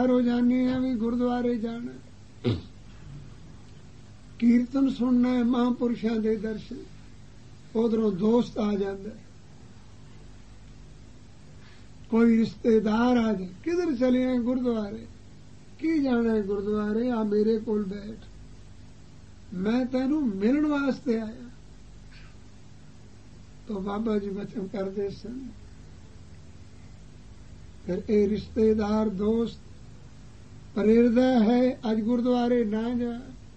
ਤਿਆਰ ਹੋ ਜਾਂਦੇ ਆ ਵੀ ਗੁਰਦੁਆਰੇ ਜਾਣਾ, ਕੀਰਤਨ ਸੁਣਨਾ ਹੈ, ਮਹਾਂਪੁਰਸ਼ਾਂ ਦੇ ਦਰਸ਼ਨ। ਉਧਰੋਂ ਦੋਸਤ ਆ ਜਾਂਦਾ, ਕੋਈ ਰਿਸ਼ਤੇਦਾਰ ਆ ਜਾਏ, ਕਿਧਰ ਚਲੇ ਆਏ? ਗੁਰਦੁਆਰੇ। ਕੀ ਜਾਣਾ ਹੈ ਗੁਰਦੁਆਰੇ? ਆ ਮੇਰੇ ਕੋਲ ਬੈਠ, ਮੈਂ ਤੈਨੂੰ ਮਿਲਣ ਵਾਸਤੇ ਆਇਆ। तो बाबा जी बचन करते सन। फिर ये रिश्तेदार दोस्त प्रेरदा है अज गुरुद्वारे ना जा,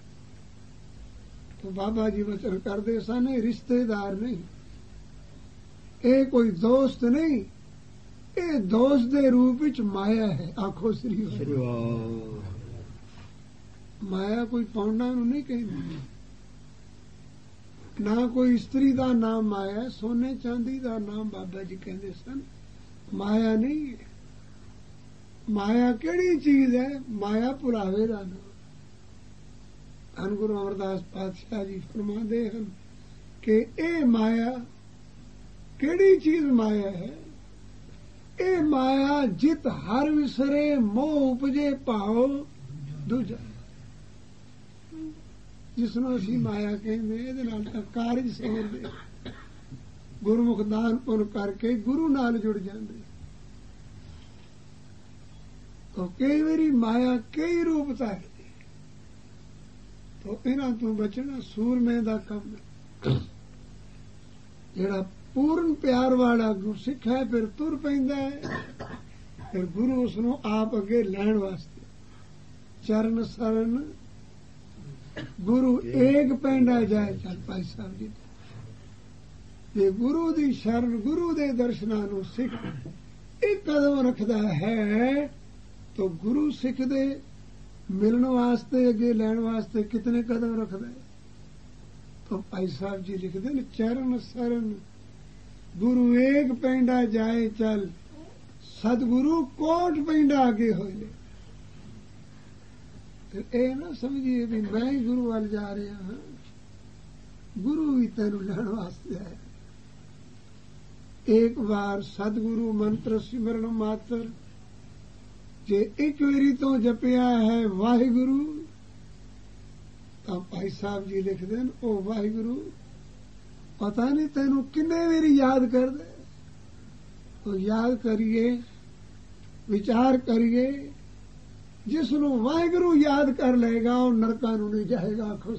तो बाबा जी बचन करते सन ये रिश्तेदार नहीं, ये कोई दोस्त नहीं, ये दोस्त दे रूप विच माया है। आखो श्री माया कोई पौंडा नूं नहीं कहंदी, ना कोई इस्त्री का नाम माया, सोने चांदी का नाम बाबा जी कहते सन माया नहीं है। माया केड़ी चीज है? माया भुलावे का नाम। धन गुरु अमरदास पातशाह जी फरमाते हैं कि ये माया केड़ी चीज माया है? ये माया जित हर विसरे मोह उपजे भाव दूजा, जिसनों असी माया कहते, ਇਹਦੇ ਨਾਲ ਕਾਰਜ ਸਮਝਦੇ, ਗੁਰਮੁਖ ਦਾਨ ਪੁੰਨ ਕਰਕੇ ਗੁਰੂ ਨਾਲ ਜੁੜ ਜਾਂਦੇ। तो कई वारी माया कई रूप धारदी, तो इन्हां ਤੋਂ बचना सूरमे ਦਾ ਕੰਮ है। ਜਿਹੜਾ पूर्ण प्यार वाला गुरसिख है फिर तुर पैंदा है, फिर गुरु उसनों आप अगे लैण वास्ते चरण शरण गुरु एक पैंडा जाए। चल भाई साहब जी, जे गुरु दी शरण गुरु दे दर्शनां नूं सिख एक कदम रखदा है, तो गुरु सिख दे मिलन वास्ते अगे लैण वास्ते कितने कदम रखदा है? तो भाई साहब जी लिखदे ने चरण शरण गुरु एक पैंडा जाए चल, सतगुरु कोट पैंडा आगे होए। ਇਹ ਨਾ ਸਮਝੀਏ ਵੀ ਮੈਂ ਹੀ ਗੁਰੂ ਵੱਲ ਜਾ ਰਿਹਾ ਹਾਂ, ਗੁਰੂ ਵੀ ਤੈਨੂੰ ਲੈਣ ਵਾਸਤੇ ਆਇਆ। ਇੱਕ ਵਾਰ ਸਤਿਗੁਰੂ ਮੰਤਰ ਸਿਮਰਨ ਮਾਤਰ ਜੇ ਇੱਕ ਵਾਰੀ ਤੋਂ ਜਪਿਆ ਹੈ ਵਾਹਿਗੁਰੂ, ਤਾਂ ਭਾਈ ਸਾਹਿਬ ਜੀ ਲਿਖਦੇ ਨੇ ਉਹ ਵਾਹਿਗੁਰੂ ਪਤਾ ਨਹੀਂ ਤੈਨੂੰ ਕਿੰਨੇ ਵਾਰੀ ਯਾਦ ਕਰਦਾ। ਉਹ ਯਾਦ ਕਰੀਏ, ਵਿਚਾਰ ਕਰੀਏ, जिसनों वाहिगुरु याद कर लेगा और नरका नूं नहीं जाएगा। आखो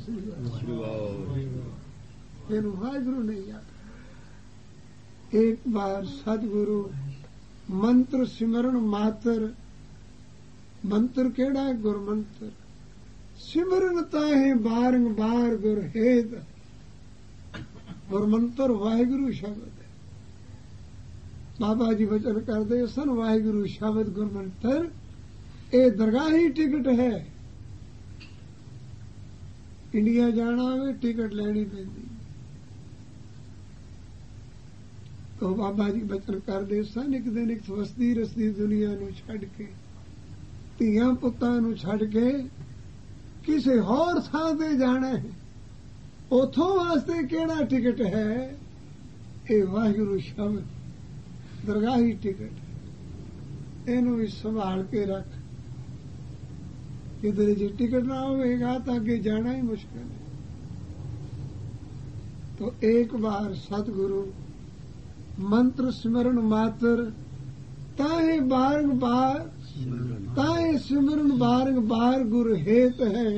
जिन्हों वाहिगुरु नहीं याद। एक बार सतगुरु मंत्र सिमरण मात्र, मंत्र केड़ा है? गुरमंत्र। सिमरन ताहे बारंबार गुर हेत, गुरमंत्र वाहिगुरु शब्द है। बाबा जी वचन करते सन वाहिगुरु शब्द गुरमंत्र ये दरगाही टिकट है। इंडिया जाना हो टिकट लैनी पैंदी। तो बाबा जी बचन करते सन एक दिन एक वसदी रसदी दुनिया नूं छड्ड के, धीआं पुत्तां नूं छड्ड के किसे होर थां ते जाना है, उथों वास्ते केड़ा टिकट है? ये वाहिगुरू शब्द दरगाही टिकट। इहनूं भी संभाल के रख, किधर जी टिकट ना होगा तो आगे जाना ही मुश्किल है। तो एक बार सतगुरु मंत्र स्मरण मात्र ताहे बारंबार, ताहे सिमरन बारंबार गुर हेत है,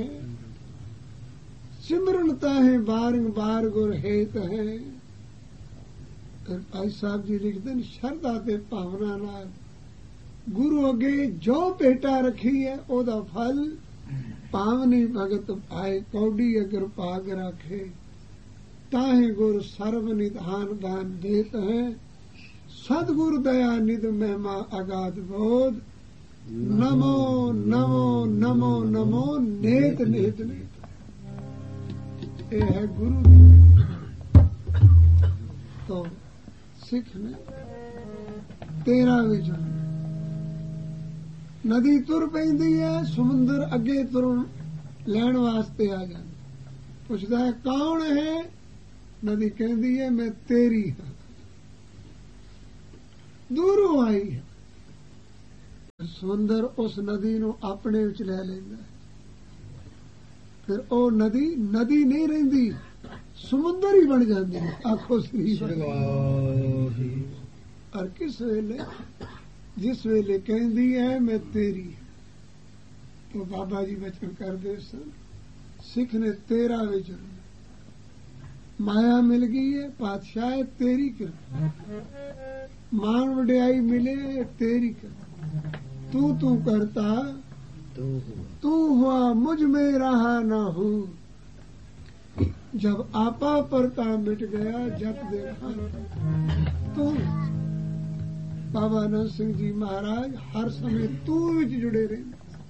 सिमरन ताहे बारंबार गुर हेत है। फिर भाई साहब जी लिखते हैं शरधा ते भावना नाल गुरु अगे जो भेटा रखी है ओदा फल पावनी भगत पाए, कौड़ी अगर पाग रखे ताहे गुर सर्व निधान दान देत है। सदगुरु दया निध महिमा अगाध बोध, नमो नमो नमो नमो नेत नेत नेत। ये है गुरु। तो सिख ने 13 विजन नदी तुर पैंदी है, समुंदर अगे तुर लैण वास्ते आ जांदा। पुछदा है कौन है? नदी कहती है मैं तेरी हां, दूरों आई है। ਸਮੁੰਦਰ ਉਸ ਨਦੀ ਨੂੰ ਆਪਣੇ ਵਿੱਚ ਲੈ ਲੈਂਦਾ, ਫਿਰ ਉਹ ਨਦੀ ਨਹੀਂ ਰਹਿੰਦੀ, ਸਮੁੰਦਰ ਹੀ ਬਣ ਜਾਂਦੀ ਹੈ। ਆਖੋ ਸ੍ਰੀ ਔਰ ਕਿਸ ਵੇਲੇ, ਜਿਸ ਵੇਲੇ ਕਹਿੰਦੀ ਹੈ ਮੈਂ ਤੇਰੀ, तो बाबा जी बचन करते सन, सिख ने तेरा विचरण, माया मिल गई है पातशाह तेरी कृपा, मान वड्याई मिले तेरी कृपा, तू करता तू हुआ मुझ में रहा ना हूँ, जब आपा परता मिट गया जप दे रहा तू। बाबा नंद सिंह जी महाराज हर समय तू विच जुड़े रहे।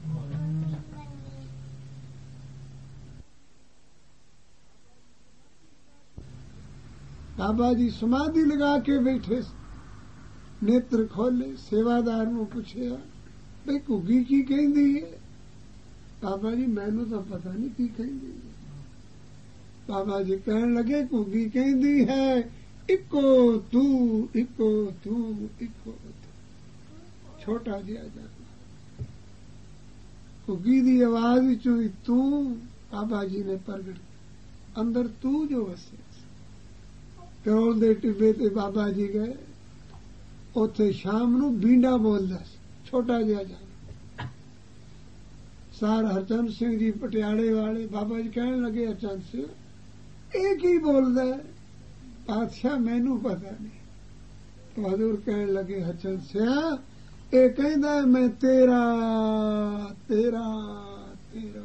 बाबा जी समाधि लगा के बैठे, नेत्र खोले, सेवादार ਨੂੰ ਪੁੱਛਿਆ ਬਈ ਘੁੱਗੀ ਕੀ ਕਹਿੰਦੀ ਹੈ। ਬਾਬਾ ਜੀ ਮੈਨੂੰ ਤਾਂ ਪਤਾ ਨਹੀਂ ਕੀ ਕਹਿੰਦੀ ਹੈ। ਬਾਬਾ ਜੀ ਕਹਿਣ ਲੱਗੇ ਘੁੱਗੀ ਕਹਿੰਦੀ ਹੈ ਇੱਕੋ ਤੂੰ ਇੱਕੋ ਤੂੰ ਇੱਕੋ ਤੂੰ। ਛੋਟਾ ਜਿਹਾ ਜਾਨਾ ਘੁੱਗੀ ਦੀ ਆਵਾਜ਼ ਵਿੱਚੋਂ ਹੀ ਤੂੰ ਬਾਬਾ ਜੀ ਨੇ ਪ੍ਰਗਟ ਅੰਦਰ ਤੂੰ ਜੋ ਵਸੇ। ਕਰੋਲ ਦੇ ਟਿੱਬੇ ਤੇ ਬਾਬਾ ਜੀ ਗਏ, ਉੱਥੇ ਸ਼ਾਮ ਨੂੰ ਬੀਂਡਾ ਬੋਲਦਾ ਸੀ, ਛੋਟਾ ਜਿਹਾ ਜਾਨਾ। ਸਰ ਹਰਚੰਦ ਸਿੰਘ ਜੀ ਪਟਿਆਲੇ ਵਾਲੇ ਬਾਬਾ ਜੀ ਕਹਿਣ ਲੱਗੇ ਹਰਚੰਦ ਸਿੰਘ ਇਹ ਕੀ ਬੋਲਦਾ ਹੈ? ਪਾਤਸ਼ਾਹ ਮੈਨੂੰ ਪਤਾ ਨਹੀਂ। ਬਹਾਦਰ ਕਹਿਣ ਲੱਗੇ ਹਰਚੰਦ ਸਿੰਘ ਇਹ ਕਹਿੰਦਾ ਮੈਂ ਤੇਰਾ ਤੇਰਾ ਤੇਰਾ।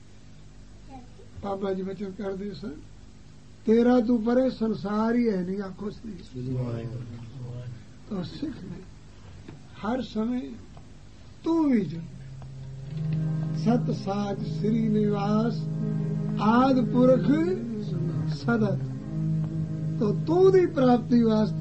ਬਾਬਾ ਜੀ ਬਚਨ ਕਰਦੇ ਸਨ तेरा तू परे संसार ही है नहीं। आखो तो सिख ने हर समय तू ही जो सत साज श्री निवास आद पुरख सदत, तो तू दी प्राप्ति वास्ते